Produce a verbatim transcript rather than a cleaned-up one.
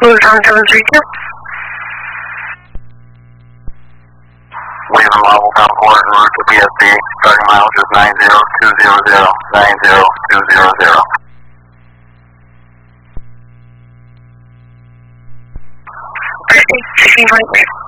Luzon seven three two. Leaving level Concord, route to B S B, starting mileage is nine zero two zero zero, nine zero two zero zero. Sixteen point three.